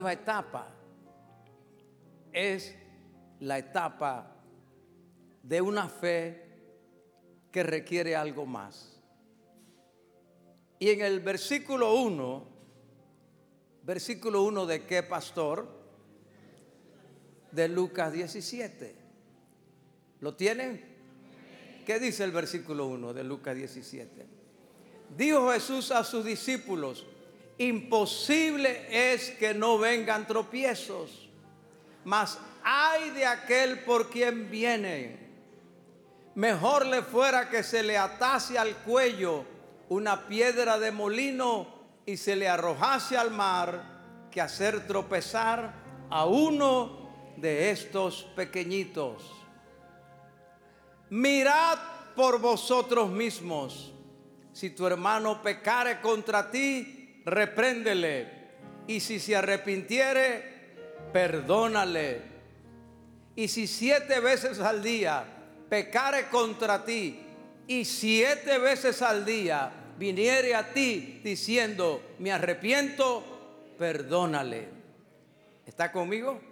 etapa es la etapa de una fe que requiere algo más. Y en el versículo 1 de qué, pastor? De Lucas 17. ¿Lo tienen? ¿Qué dice el versículo 1 de Lucas 17? Dijo Jesús a sus discípulos: imposible es que no vengan tropiezos, mas ay de aquel por quien vienen. Mejor le fuera que se le atase al cuello una piedra de molino y se le arrojase al mar, que hacer tropezar a uno de estos pequeñitos. Mirad por vosotros mismos. Si tu hermano pecare contra ti, repréndele, y si se arrepintiere, perdónale. Y si 7 veces al día pecare contra ti, y 7 veces al día viniere a ti diciendo: me arrepiento, perdónale. ¿Está conmigo?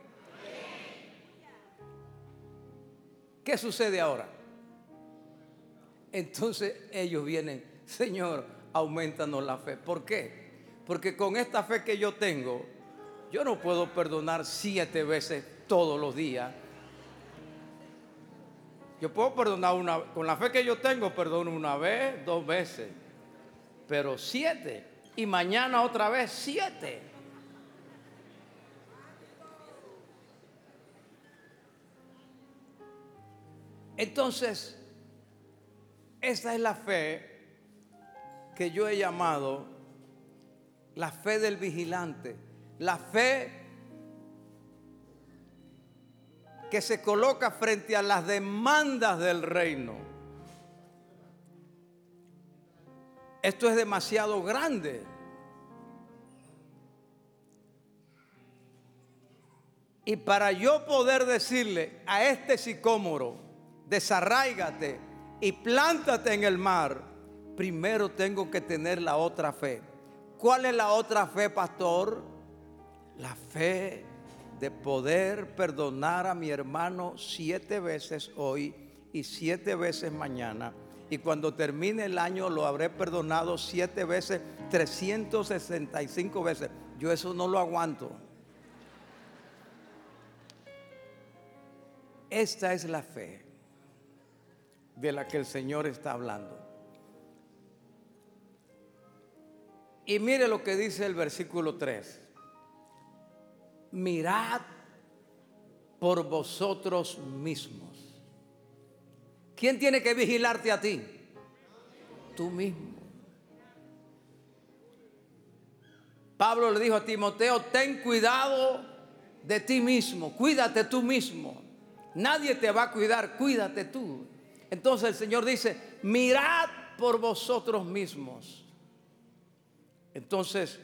¿Qué sucede ahora? Entonces ellos vienen: Señor, aumentanos la fe. ¿Por qué? Porque con esta fe que yo tengo, yo no puedo perdonar 7 veces todos los días. Yo puedo perdonar con la fe que yo tengo, perdono 1 vez, 2 veces, pero 7, y mañana otra vez 7. Entonces, esta es la fe que yo he llamado la fe del vigilante, la fe que se coloca frente a las demandas del reino. Esto es demasiado grande. Y para yo poder decirle a este sicómoro: desarráigate y plántate en el mar, primero tengo que tener la otra fe. ¿Cuál es la otra fe, pastor? La fe de poder perdonar a mi hermano 7 veces hoy y 7 veces mañana. Y cuando termine el año lo habré perdonado 7 veces, 365 veces. Yo eso no lo aguanto. Esta es la fe de la que el Señor está hablando. Y mire lo que dice el versículo 3. Mirad por vosotros mismos. ¿Quién tiene que vigilarte a ti? Tú mismo. Pablo le dijo a Timoteo: ten cuidado de ti mismo, cuídate tú mismo. Nadie te va a cuidar, cuídate tú. Entonces el Señor dice: mirad por vosotros mismos. Entonces,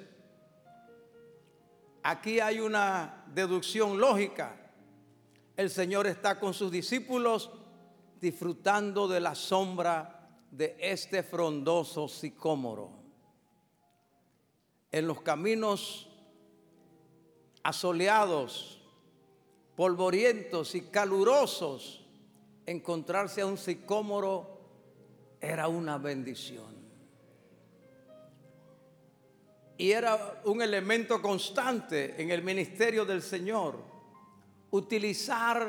aquí hay una deducción lógica. El Señor está con sus discípulos disfrutando de la sombra de este frondoso sicómoro. En los caminos asoleados, polvorientos y calurosos, encontrarse a un sicómoro era una bendición. Y era un elemento constante en el ministerio del Señor, utilizar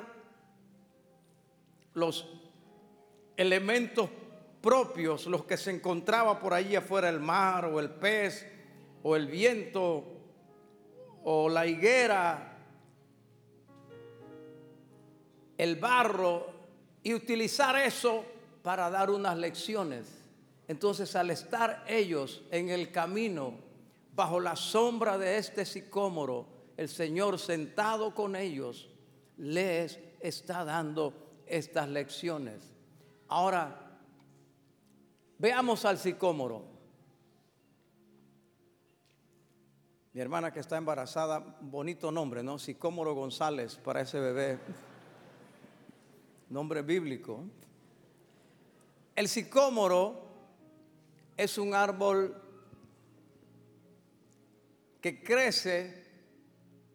los elementos propios, los que se encontraba por ahí afuera, el mar o el pez o el viento o la higuera, el barro, y utilizar eso para dar unas lecciones. Entonces, al estar ellos en el camino, bajo la sombra de este sicómoro, el Señor sentado con ellos les está dando estas lecciones. Ahora, veamos al sicómoro. Mi hermana que está embarazada, bonito nombre, ¿no? Sicómoro González para ese bebé. Nombre bíblico. El sicómoro es un árbol que crece